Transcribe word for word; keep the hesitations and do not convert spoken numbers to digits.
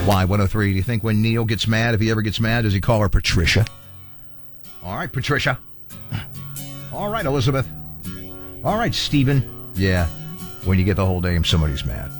Y one oh three. Do you think when Neil gets mad, if he ever gets mad, does he call her Patricia? All right, Patricia. All right, Elizabeth. All right, Stephen. Yeah, when you get the whole name, somebody's mad.